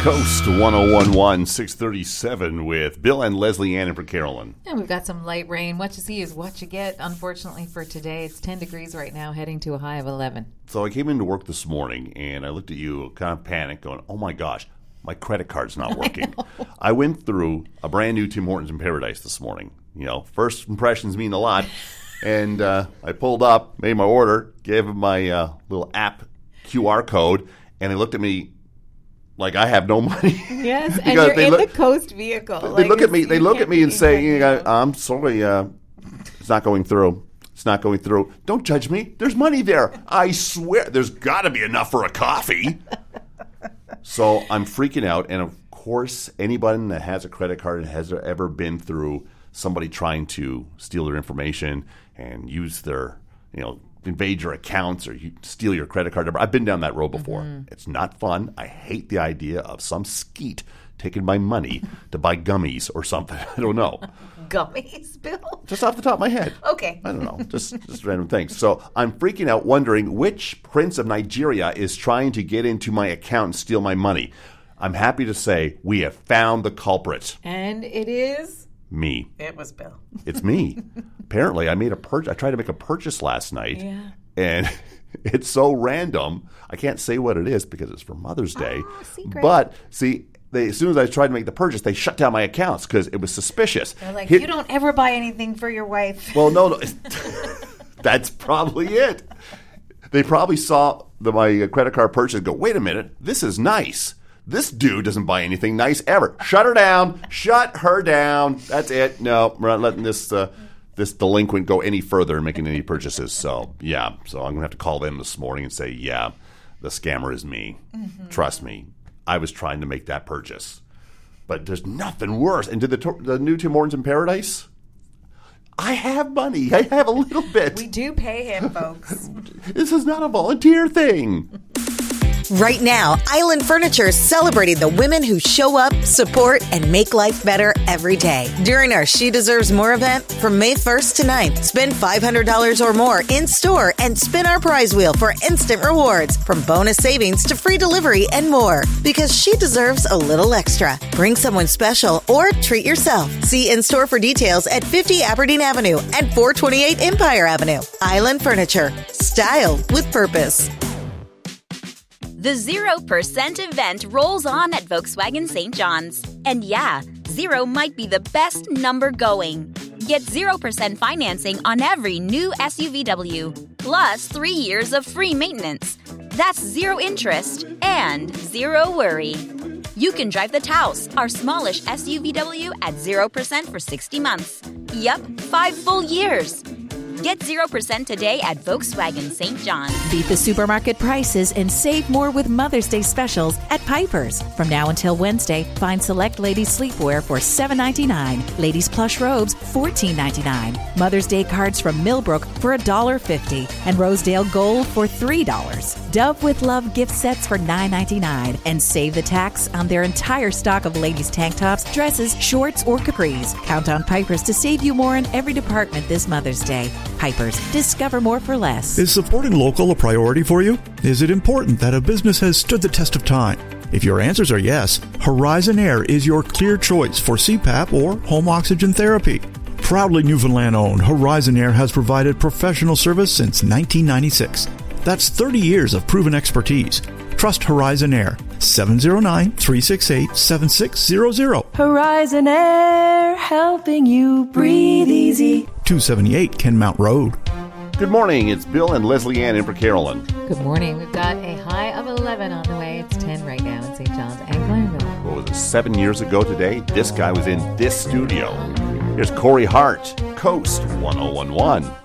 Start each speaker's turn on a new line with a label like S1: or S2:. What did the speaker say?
S1: Coast 1011 637 with Bill and Leslie Ann in for Carolyn.
S2: And we've got some light rain. What you see is what you get. Unfortunately for today, it's 10 degrees right now, heading to a high of 11.
S1: So I came into work this morning and I looked at you, kind of panicked, going, oh my gosh, my credit card's not working. I went through a brand new Tim Hortons in Paradise this morning. You know, first impressions mean a lot. And I pulled up, made my order, gave them my little app QR code, and they looked at me like I have no money.
S2: Yes, and you're in the Coast vehicle.
S1: They look at me. They look at me and say, "I'm sorry, it's not going through. It's not going through. Don't judge me. There's money there. I swear, there's got to be enough for a coffee." So I'm freaking out, and of course, anybody that has a credit card and has ever been through somebody trying to steal their information and use their, invade your accounts or you steal your credit card number. I've been down that road before. Mm-hmm. It's not fun. I hate the idea of some skeet taking my money to buy gummies or something. I don't know.
S2: Gummies, Bill?
S1: Just off the top of my head.
S2: Okay.
S1: I don't know. Just random things. So I'm freaking out wondering which prince of Nigeria is trying to get into my account and steal my money. I'm happy to say we have found the culprit.
S2: And it is?
S1: Me.
S2: It was Bill.
S1: It's me. Apparently, I tried to make a purchase last night, and it's so random. I can't say what it is because it's for Mother's Day.
S2: Secret.
S1: But, see, as soon as I tried to make the purchase, they shut down my accounts because it was suspicious.
S2: They're like, you don't ever buy anything for your wife.
S1: Well, no. That's probably it. They probably saw my credit card purchase and go, wait a minute, this is nice. This dude doesn't buy anything nice ever. Shut her down. Shut her down. That's it. No, we're not letting this delinquent go any further in making any purchases. So, yeah. So I'm going to have to call them this morning and say, yeah, the scammer is me. Mm-hmm. Trust me. I was trying to make that purchase. But there's nothing worse. And did the new Tim Hortons in Paradise? I have money. I have a little bit.
S2: We do pay him, folks.
S1: This is not a volunteer thing.
S3: Right now, Island Furniture is celebrating the women who show up, support, and make life better every day. During our She Deserves More event from May 1st to 9th, spend $500 or more in-store and spin our prize wheel for instant rewards, from bonus savings to free delivery and more. Because she deserves a little extra. Bring someone special or treat yourself. See in-store for details at 50 Aberdeen Avenue and 428 Empire Avenue. Island Furniture. Style with purpose.
S4: The 0% event rolls on at Volkswagen St. John's. And yeah, 0 might be the best number going. Get 0% financing on every new SUVW, plus 3 years of free maintenance. That's 0 interest and 0 worry. You can drive the Taos, our smallish SUVW, at 0% for 60 months. Yep, 5 full years. Get 0% today at Volkswagen St. John.
S5: Beat the supermarket prices and save more with Mother's Day specials at Piper's. From now until Wednesday, find select ladies sleepwear for $7.99, ladies plush robes $14.99, Mother's Day cards from Millbrook for $1.50, and Rosedale Gold for $3. Dove with Love gift sets for $9.99, and save the tax on their entire stock of ladies tank tops, dresses, shorts, or capris. Count on Piper's to save you more in every department this Mother's Day. Piper's. Discover more for less.
S6: Is supporting local a priority for you? Is it important that a business has stood the test of time? If your answers are yes, Horizon Air is your clear choice for CPAP or home oxygen therapy. Proudly Newfoundland-owned, Horizon Air has provided professional service since 1996. That's 30 years of proven expertise. Trust Horizon Air. 709-368-7600.
S7: Horizon Air, helping you breathe easy.
S6: 278 Kenmount Road.
S1: Good morning. It's Bill and Leslie Ann in for Carolyn.
S2: Good morning. We've got a high of 11 on the way. It's 10 right now in St. John's and Glenville.
S1: What was it, 7 years ago today? This guy was in this studio. Here's Corey Hart, Coast 1011.